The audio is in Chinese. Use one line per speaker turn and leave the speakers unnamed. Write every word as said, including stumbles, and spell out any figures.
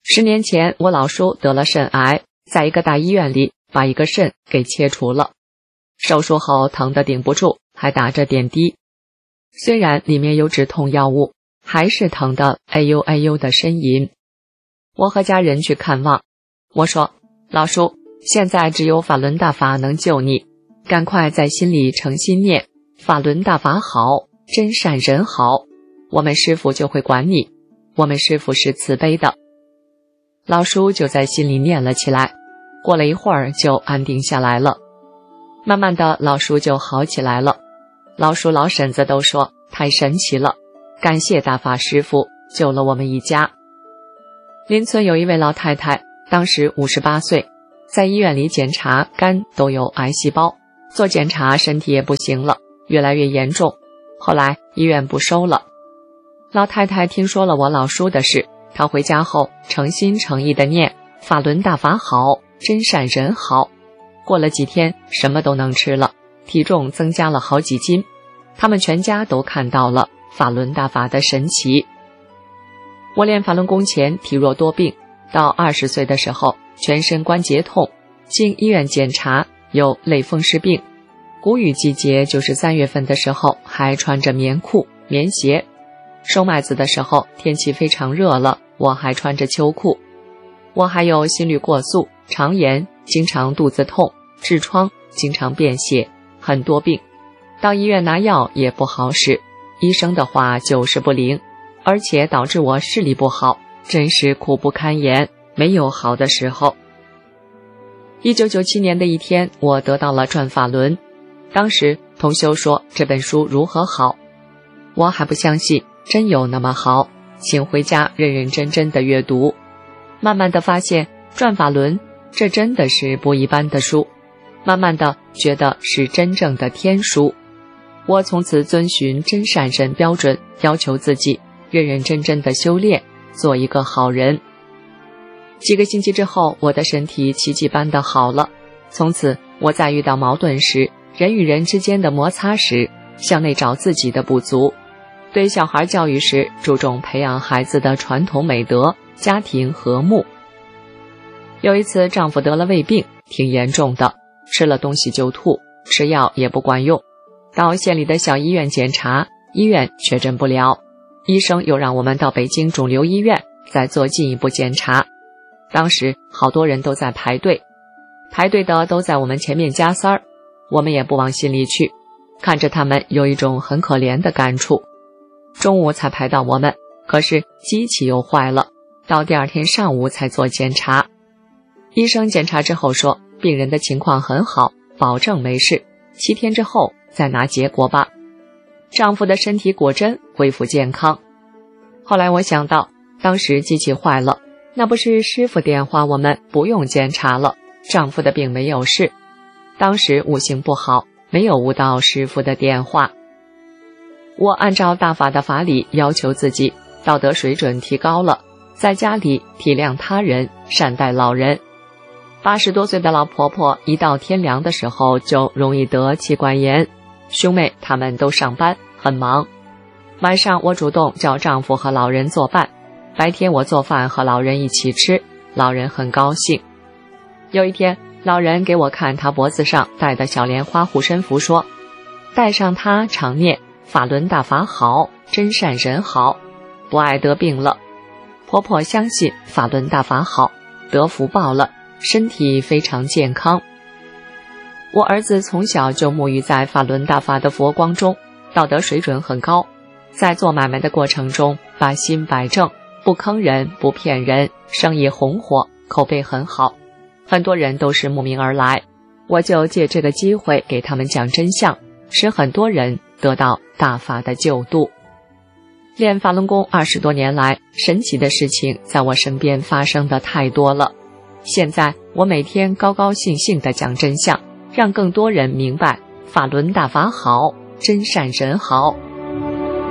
十年前，我老叔得了肾癌，在一个大医院里把一个肾给切除了。手术后疼得顶不住，还打着点滴。虽然里面有止痛药物，还是疼得哎呦哎呦的呻吟。我和家人去看望，我说：“老叔，现在只有法轮大法能救你，赶快在心里诚心念法轮大法好，真善人好，我们师父就会管你，我们师父是慈悲的。”老叔就在心里念了起来，过了一会儿就安定下来了。慢慢的，老叔就好起来了。老叔老婶子都说太神奇了，感谢大法师父救了我们一家。邻村有一位老太太，当时五十八岁，在医院里检查肝都有癌细胞，做检查身体也不行了，越来越严重，后来医院不收了。老太太听说了我老叔的事，她回家后诚心诚意地念法轮大法好，真善人好。过了几天，什么都能吃了，体重增加了好几斤，他们全家都看到了法轮大法的神奇。我练法轮功前体弱多病，到二十岁的时候全身关节痛，经医院检查有类风湿病。谷雨季节就是三月份的时候还穿着棉裤棉鞋，收麦子的时候天气非常热了，我还穿着秋裤。我还有心率过速、肠炎，经常肚子痛、痔疮，经常便血，很多病。到医院拿药也不好使，医生的话就是不灵，而且导致我视力不好，真是苦不堪言，没有好的时候。一九九七年的一天，我得到了转法轮，当时同修说这本书如何好，我还不相信真有那么好，请回家认认真真的阅读。慢慢的发现转法轮这真的是不一般的书，慢慢的觉得是真正的天书。我从此遵循真善人标准，要求自己认认真真的修炼，做一个好人。几个星期之后，我的身体奇迹般的好了。从此我在遇到矛盾时，人与人之间的摩擦时，向内找自己的不足。对小孩教育时，注重培养孩子的传统美德，家庭和睦。有一次丈夫得了胃病，挺严重的，吃了东西就吐，吃药也不管用，到县里的小医院检查，医院确诊不了，医生又让我们到北京肿瘤医院再做进一步检查。当时好多人都在排队，排队的都在我们前面加塞儿，我们也不往心里去，看着他们有一种很可怜的感触。中午才排到我们，可是机器又坏了，到第二天上午才做检查。医生检查之后说，病人的情况很好，保证没事，七天之后再拿结果吧。丈夫的身体果真恢复健康。后来我想到，当时机器坏了，那不是师傅电话我们不用检查了，丈夫的病没有事。当时悟性不好，没有悟到师傅的电话。我按照大法的法理要求自己，道德水准提高了，在家里体谅他人，善待老人。八十多岁的老婆婆一到天凉的时候就容易得气管炎，兄妹他们都上班很忙，晚上我主动叫丈夫和老人作伴，白天我做饭和老人一起吃，老人很高兴。有一天老人给我看他脖子上戴的小莲花护身符，说戴上它常念法轮大法好，真善人好，不爱得病了。婆婆相信法轮大法好，得福报了，身体非常健康。我儿子从小就沐浴在法轮大法的佛光中，道德水准很高，在做买卖的过程中把心摆正，不坑人不骗人，生意红火，口碑很好，很多人都是慕名而来。我就借这个机会给他们讲真相，使很多人得到大法的救度。练法轮功二十多年来，神奇的事情在我身边发生的太多了。现在我每天高高兴兴地讲真相，让更多人明白法轮大法好，真善人好。